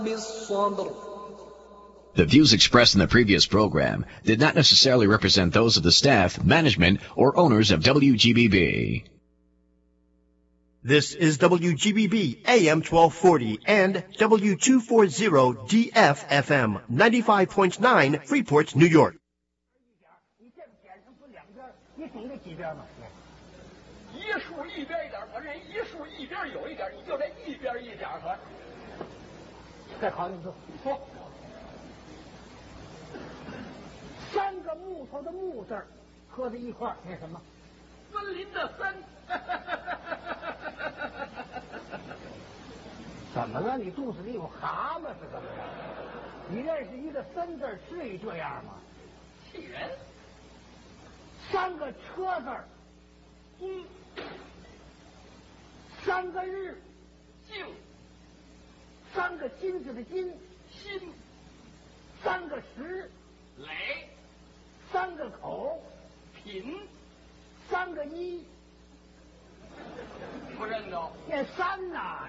The views expressed in the previous program did not necessarily represent those of the staff, management, or owners of WGBB. This is WGBB AM 1240 and W240 DFFM 95.9 Freeport, New York. 一竖一边一点，我这一竖一边有一点，你就这一边一点和。再考虑说，说三个木头的木字合在一块儿，那什么？ 森林的森。 怎么了？你肚子里有蛤蟆是怎么着？你认识一个森字至于这样吗？ 气人。 三个车字，三个日， 静； 三个金子的金， 心； 三个石， 垒； 三个口， 品； 三个一， 不认得。 念三呐！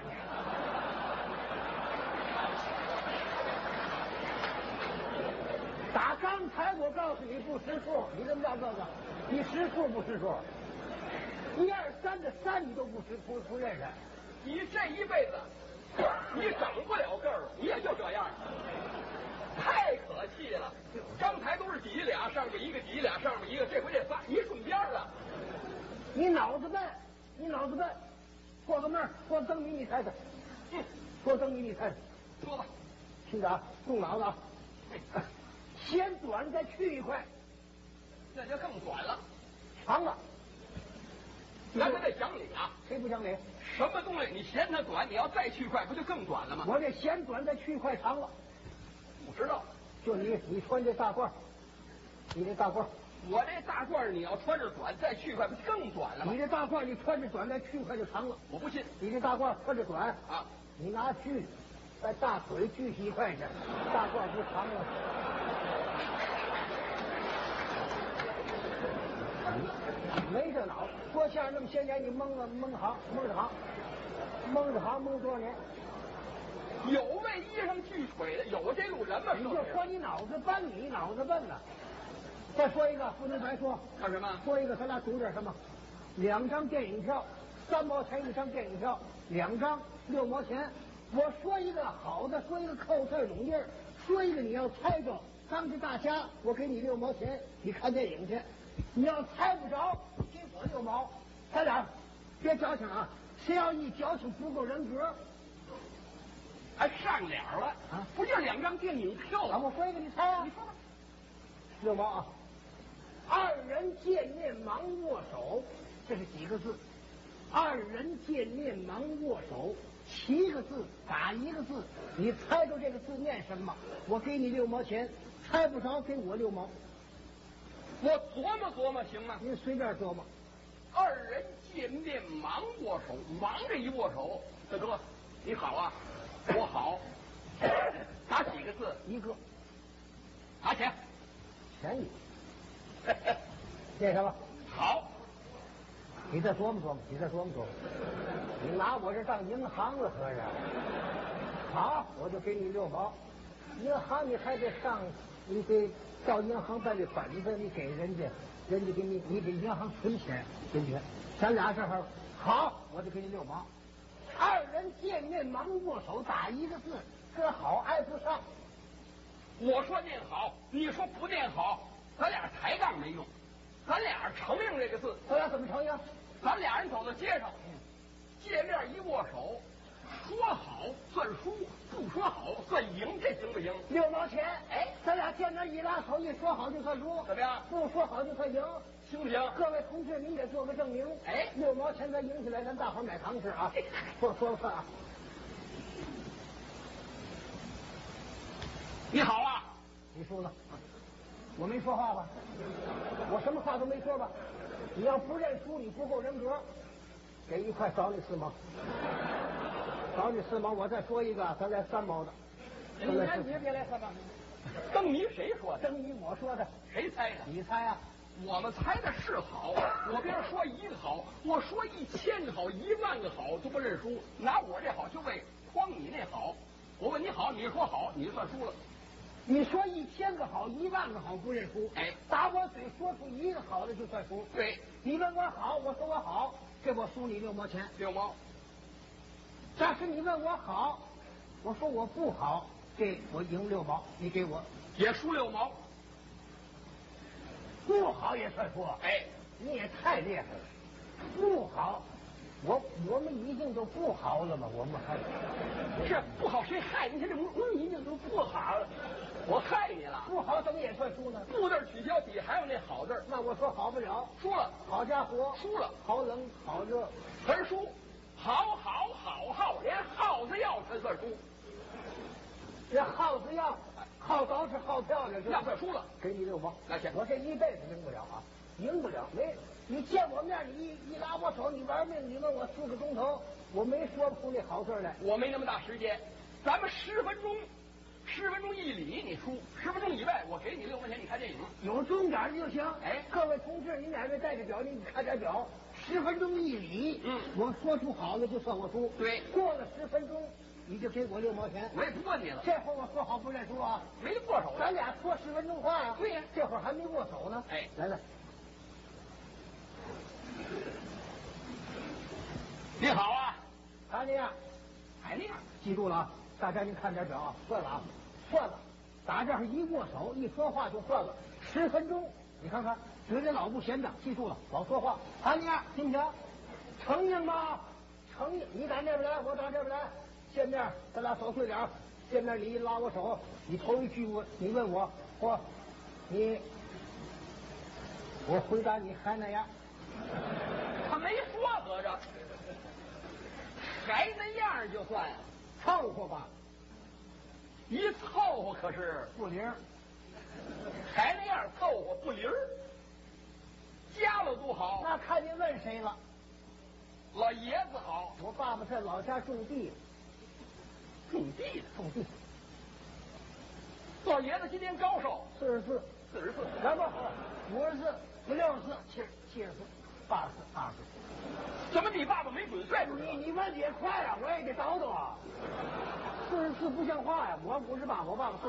打刚才我告诉你不识数，你怎么着这个？你识数不识数？一二三的三你都不认识。 你这一辈子，你整不了个儿，你也就这样，太可气了。刚才都是底下俩，上面一个，底下俩，上面一个，这回这仨一顺边了。 你脑子笨，你脑子笨。过个门儿，过灯谜你猜猜。过灯谜你猜猜。 说吧， 听着啊，动脑子啊。先短再去一块， 那就更短了， 长了。 咱们得讲理啊！ 谁不讲理？ 什么东西你嫌它短，你要再去块，不就更短了吗？ 我这嫌短再去一块长了。 不知道， 就你穿这大褂，你这大褂， 我这大褂你要穿着短再去块，不就更短了吗？ 你这大褂你穿着短再去一块就长了。 我不信。 你这大褂穿着短啊， 你拿锯在大腿锯起一块去，大褂不长了。没这脑，说相声那么些年，你蒙着行蒙多少年？ 有为衣裳锯腿的，有这路人吗？ 你就说你脑子笨，你脑子笨呐！再说一个，不能白说。 干什么？ 说一个，咱俩赌点什么？2张电影票，3毛钱一张电影票，2张6毛钱。我说一个好的，说一个扣菜拢地儿，说一个你要猜着，当只大虾，我给你6毛钱，你看电影去。你要猜不着，给我6毛。咱俩别矫情啊！谁要一矫情不够人格， 还上脸了啊！不就2张电影票吗？ 我说一个，你猜啊？ 你说吧。 6毛啊！二人见面忙握手，这是几个字？二人见面忙握手，7个字打1个字，你猜着这个字念什么？我给你6毛钱，猜不着给我6毛。 我琢磨琢磨行吗？ 您随便琢磨。 二人见面忙握手，忙着一握手，大哥，你好啊，我好，打几个字 ？1个。 拿钱。 钱你。念什么？ 好。 你再琢磨琢磨，你再琢磨琢磨。你拿我这当银行了，合着？好，我就给你6毛。银行你还得上，你得到银行办这本子，你给人家，人家给你给银行存钱，对不对？咱俩这儿好，我就给你6毛。二人见面忙握手，打1个字，这好挨不上。 我说念好，你说不念好，咱俩抬杠没用，咱俩承认这个字。 咱俩怎么承认？ 咱俩人走到街上，见面一握手，说好算输，不说好算赢，这行不行 ？6毛钱，哎，咱俩见面一拉手，一说好就算输， 怎么样？ 不说好就算赢， 行不行？ 各位同志，您得做个证明。 哎 ，6毛钱咱赢起来，咱大伙买糖吃啊！说算啊！ 你好啊， 你输了，我没说话吧？我什么话都没说吧？你要不认输，你不够人格。给1块，找你4毛。找你4毛，我再说一个，咱来3毛的。 你别来3毛。灯谜谁说的？ 灯谜我说的。 谁猜的？ 你猜啊？ 我们猜的是好，我别人说1个好，我说1000个好，1万个好都不认输，拿我这好就为诓你那好。 我问你好，你说好，你就算输了。 你说1000个好，10000个好不认输。 哎， 打我嘴说出一个好的就算输。 对， 你问我好，我说我好，这我输你6毛钱。 6毛。 但是你问我好，我说我不好，这我赢6毛，你给我也输6毛。 不好也算输。 哎， 你也太厉害了，不好。我们已经都不好了吗？我们还这不好谁害你？这我们已经都不好了，我害你了。 不好怎么也算输呢？ 不字取消底还有那好字， 那我说好不了， 输了。 好家伙， 输了。 好冷，好热， 全输。好，连耗子药全算输。 这耗子药，耗高是耗漂亮， 要算输了， 给你6毛。 那行， 我这一辈子赢不了啊，赢不了。没，你见我面，你一拉我手，你玩命，你问我4个钟头，我没说出那好字来。 我没那么大时间，咱们10分钟一里，你输10分钟以外，我给你6毛钱，你看电影。 有钟点就行。 哎， 各位同志，你哪位带着表，你看点表，10分钟一里。我说出好的就算我输。 对， 过了10分钟，你就给我6毛钱。 我也不问你了。 这会儿我说好不认输啊， 没握手。 咱俩说10分钟话呀。 对呀， 这会儿还没握手呢。 哎， 来， 你好啊， 还那样， 还那样， 记住了啊！大家您看点表啊，算了啊，算了，打这儿一握手一说话就算了，10分钟，你看看，觉得老不闲着，记住了，老说话，还那样，行不行？承认吗？承认，你打那边来，我打这边来，见面咱俩手对脸，见面你拉我手，你头一句你问我，我回答你还那样。 他没说合着，还那样就算凑合吧， 一凑合可是不灵， 还那样凑合不灵儿，家了多好。 那看您问谁了。 老爷子好， 我爸爸在老家种地， 种地。老爷子今年高寿 44，然后54、64、74、84、84。 怎么你爸爸没准岁数？ 你问的也快啊，我也得叨叨啊。44不像话呀，我58，我爸爸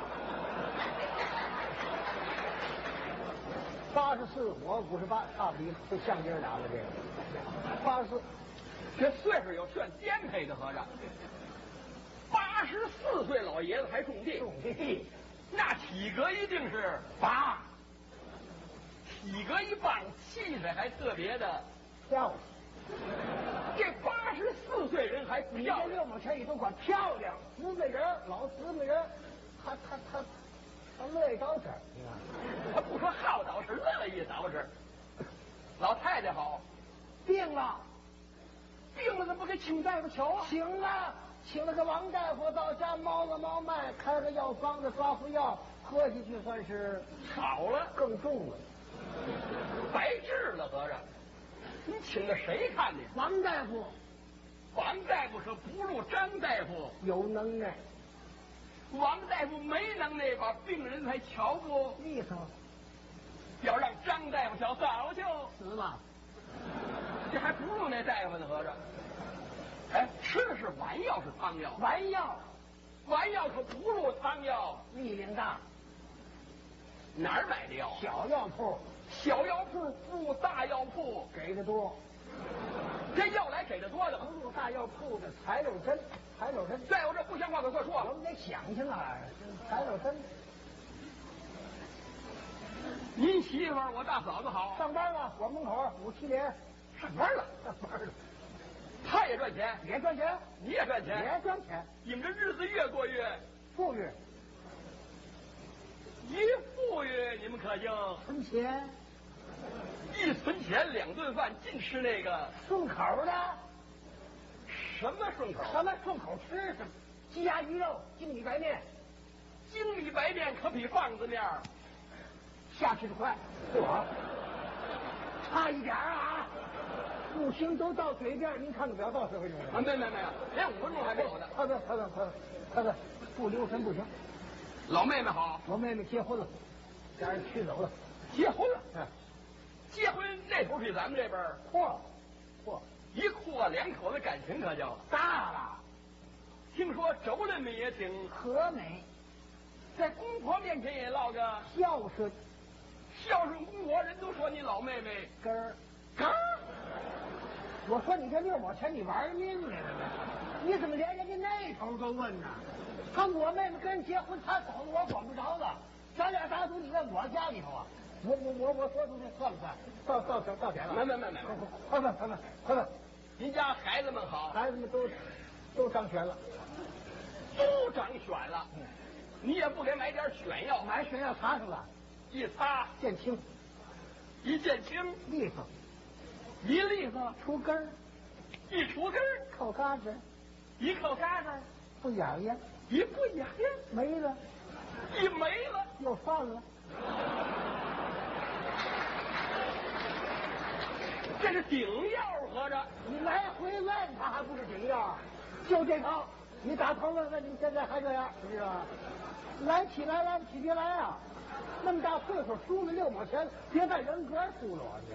44。84，我58，差不离，就像爷俩了这个。84， 这岁数有劝颠沛的合着。84岁老爷子还种地，那体格一定是 8， 体格一棒，气质还特别的漂亮。 这84岁人还你漂亮， 6毛钱你都管漂亮，死美人，老死美人，他乐意找事儿，你看， 他不说好找事，乐意找事。老太太好， 病了， 怎么给请大夫瞧啊？ 请了个王大夫到家猫了猫脉，开个药方子抓服药，喝下去算是好了， 更重了， 白治了合着。你请的谁看的？ 王大夫王大夫可不如张大夫有能耐， 王大夫没能耐，把病人才瞧不。 厉害， 要让张大夫瞧，早就死了。 这还不如那大夫呢，合着。哎，吃的是丸药是汤药？ 丸药可不如汤药， 力量大。 哪儿买的药？ 小药铺， 小药铺不大药铺， 给的多。 这药来给的多的。 不入大药铺的柴柳针。 再有这不像话可算说了。 我们得想想啊，柴柳针。 您媳妇儿我大嫂子好， 上班了，我门口5、7连。 上班了。他也赚钱， 也赚钱， 你也赚钱， 也赚钱。 你们这日子越过越富裕， 一富裕，你们可就存钱， 一存钱2顿饭尽吃那个顺口的。 什么顺口？ 什么顺口吃什么？鸡鸭鱼肉，精米白面， 精米白面可比棒子面下去的快，我差一点啊！不行，都到嘴边，您看个表，到10分钟了。 啊，没有，连5分钟还没有呢。 快，不留神不行。 老妹妹好， 我妹妹结婚了，家人娶走了， 结婚了。结婚那头比咱们这边嚯， 一阔2口子感情可就大了。 听说周人们也挺和美， 在公婆面前也落个孝顺， 孝顺公婆，人都说你老妹妹根儿。 嘎。 我说你这6毛钱你玩命呢？你怎么连人家那头都问呢？我妹妹跟人结婚，她走了我管不着了。咱俩打赌你在我家里头啊！我说出去算不算？到点了。 没， 快吧！ 您家孩子们好， 孩子们都上学了， 都长选了，你也不给买点选药？ 买选药擦上了， 一擦见青， 一见青， 利索， 一利索， 出根儿， 一出根儿， 扣嘎子， 一扣嘎子， 不痒痒， 一不痒痒， 没了， 一没了， 又犯了。 这是顶药，合着你来回问他还不是顶药？就这套，你打头问问，你现在还这样，你知道吗？来起来，来不起别来啊！那么大岁数输了6毛钱，别把人格输了啊！你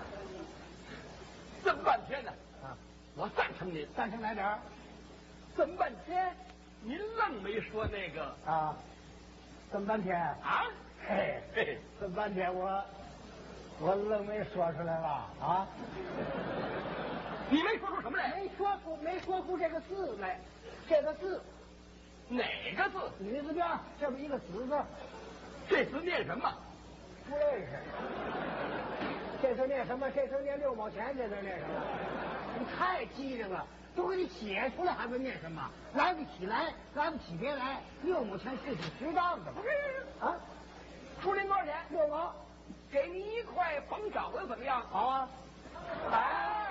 这么半天呢， 啊， 我赞成您， 赞成来点儿这么半天，您愣没说那个啊！这么半天啊？ 嘿，这么半天我愣没说出来吧？啊！ 你没说出什么来？ 没说出这个字来，这个字哪个字？ 女字边这么一个子字， 这字念什么？ 不认识。这字念什么？这字念6毛钱，这字念什么？你太机灵了，都给你写出来，还问念什么？来不起来，来不起别来，6毛钱是挺值当的嘛。啊， 出您多少钱 ？6毛， 给您1块甭找的怎么样？ 好啊。 哎，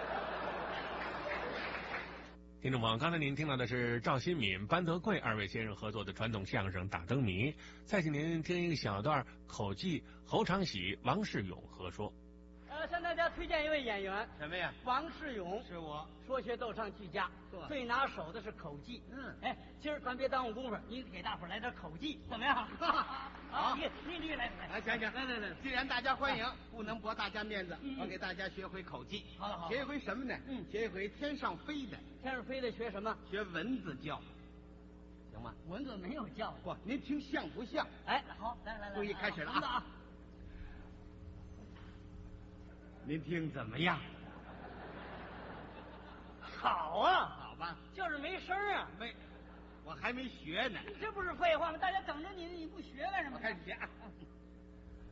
听众朋友，刚才您听到的是赵新敏、班德贵2位先生合作的传统相声《打灯谜》，再请您听一个小段口技侯长喜、王世勇合说。 向大家推荐一位演员， 什么呀？ 王世勇， 是我。 说学逗唱俱佳，最拿手的是口技。哎，今儿咱别耽误功夫，您给大伙儿来点口技，怎么样？ 好， 你来。 行，来，既然大家欢迎，不能驳大家面子，我给大家学回口技。 好， 学一回什么呢？学一回天上飞的。 天上飞的学什么？ 学蚊子叫，行吗？ 蚊子没有叫。 不，您听像不像？ 哎，好，来， 注意开始了啊！ 您听怎么样？ 好啊， 好吧， 就是没声啊。 没，我还没学呢。 这不是废话吗？大家等着你，你不学干什么？ 我开始学啊。